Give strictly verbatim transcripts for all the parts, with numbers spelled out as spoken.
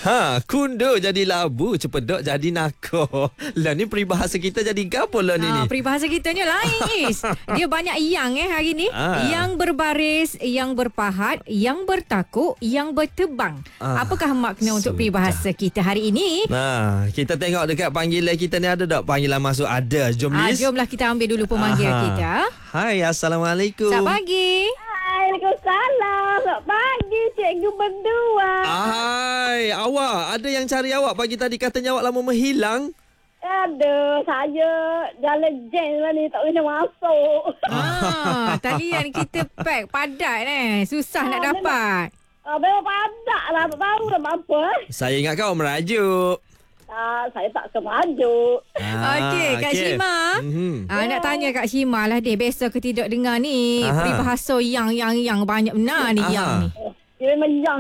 Ha, kundur jadi labu, cepedok jadi nako. Lah ni peribahasa kita jadi gapo lah ni Ha, ni? peribahasa kita ni lain Is. Dia banyak yang eh hari ni. Ah. Yang berbaris, yang berpahat, yang bertakuk, yang bertebang. Ah, Apakah makna untuk sudah. peribahasa kita hari ini? Nah, kita tengok dekat panggilan kita ni ada tak panggilan masuk? Ada. Jom Ah, Liz. jomlah kita ambil dulu pemanggil Aha. kita. Hai, Assalamualaikum. Selamat pagi. Waalaikumsalam. Selamat pagi cikgu berdua. Hai, awak ada yang cari awak pagi tadi, katanya awak lama menghilang. Aduh, saya jalan jam lah ni tak boleh masuk. Ah, talian kita pack padat eh. Susah nak dapat. Ah, memang padat lah. Tak tahu dah apa. Saya ingat kau merajuk. Ah, saya tak ke maju. Okey, Kak Shima. Mhm. Ah, nak tanya Kak Shima lah deh. Biasa ke tidak dengar ni Aha. peribahasa yang yang yang banyak benar ni Aha. yang ni. Dia memang yang.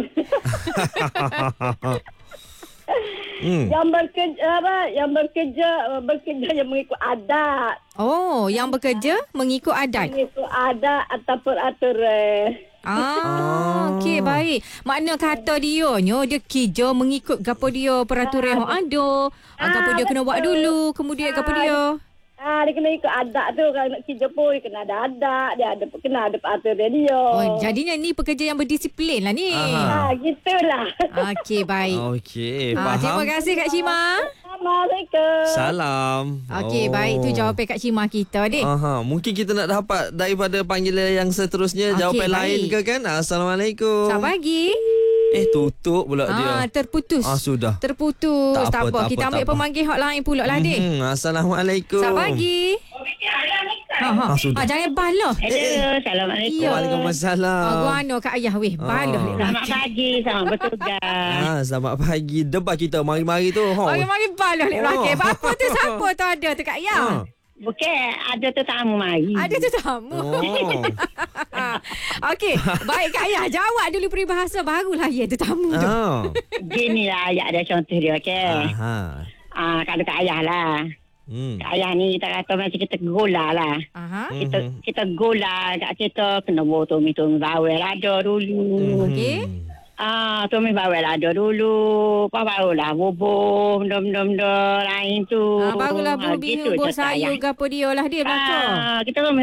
Hmm. Yang bekerja apa? Yang bekerja bekerja yang mengikut adat. Oh, yang bekerja mengikut adat. Mengikut adat ataupun aturan. Ah, okey baik. Makna kata dia nyo dia kerja mengikut gapo dia peraturan yang ada. Ah, gapo dia kena buat dulu, kemudian gapo dia. Ah, dia kena ikut adat tu. Kalau nak kerja pun dia kena ada adat. Dia ada kena ada aturan dia. Oh, jadinya ni pekerja yang berdisiplin lah ni. Aha. Ah, gitulah. Okey baik. Okey, Ah, faham. terima kasih Kak Shima. Assalamualaikum. Salam. Okey, Oh. baik tu jawapan Kak Shima kita dek. Aha, mungkin kita nak dapat daripada panggilan yang seterusnya. Okey, Jawapan baik. lain ke kan? Assalamualaikum. Selamat pagi. Eh, tutup pula dia. Ah, terputus. Ah, sudah. Terputus. Tak Tak apa, apa. tak Kita apa, ambil tak apa. pemanggil hotline pula lah dek. Mhm, Assalamualaikum. Selamat pagi. Ha, ha. Ah, sudah. Ah, jangan balah. Hello, Assalamualaikum. Ya. Waalaikumsalam. Ah, guano Kak Ayah weh. Balah Ah. dek. Selamat pagi, selamat bertugas. Ah, selamat pagi. Debat kita mari-mari tu. Ha. Okey, mari balah dek Oh. belakang. Apa tu siapa tu ada tu Kak Ayah? Ah. Bukan, ada tetamu mari. Ada tetamu. Oh. Okey, baik Kak Ayah jawab dulu peribahasa barulah ya tetamu tu. Ah. Gini lah ayat dia contoh dia, okey. Aha. Ah, kalau Kak Ayah lah. Hmm. Kak Ayah ni kita kata macam kita gola lah. Aha. Kita Mhm. kita gola kat kita kena bawa tumi-tumi bawel ada dulu. Okey. Ah, tumi bawel ada dulu. Apa barulah bubuh, benda-benda lain tu. Ah, barulah Ah, bubi gitu hubung je Kak sayur Ayah. gapo dia lah dia belakang. Ah, kita